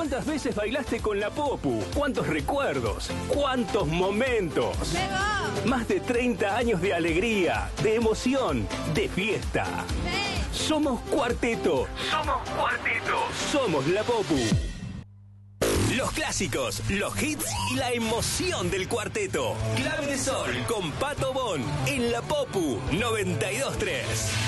¿Cuántas veces bailaste con la Popu? ¿Cuántos recuerdos? ¿Cuántos momentos? Más de 30 años de alegría, de emoción, de fiesta. Somos Cuarteto. Somos Cuarteto. Somos la Popu. Los clásicos, los hits y la emoción del cuarteto. Clave de Sol con Pato Bon en la Popu 92.3.